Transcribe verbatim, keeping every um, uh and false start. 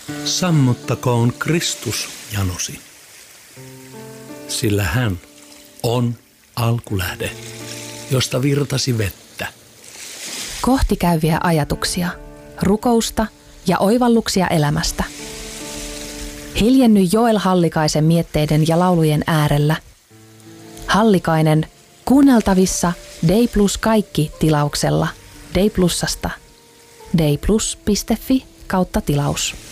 Sammuttakoon Kristus janosi, sillä hän on alkulähde, josta virtasi vettä. Kohti käyviä ajatuksia, rukousta ja oivalluksia elämästä. Hiljenny Joel Hallikaisen mietteiden ja laulujen äärellä. Hallikainen kuunneltavissa Dei Plus kaikki tilauksella Dei Plusasta. deiplus piste fi kautta tilaus.